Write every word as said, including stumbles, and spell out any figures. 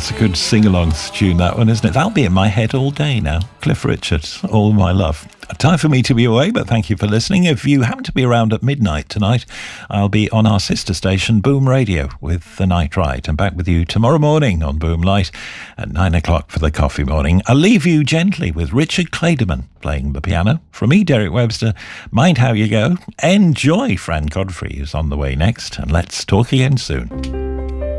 It's a good sing-along tune, that one, isn't it? That'll be in my head all day now. Cliff Richard, All My Love. Time for me to be away, but thank you for listening. If you happen to be around at midnight tonight, I'll be on our sister station, Boom Radio, with The Night Ride. I'm back with you tomorrow morning on Boom Light at nine o'clock for the coffee morning. I'll leave you gently with Richard Clayderman playing the piano. From me, Derek Webster, mind how you go. Enjoy Fran Godfrey, who's on the way next, and let's talk again soon.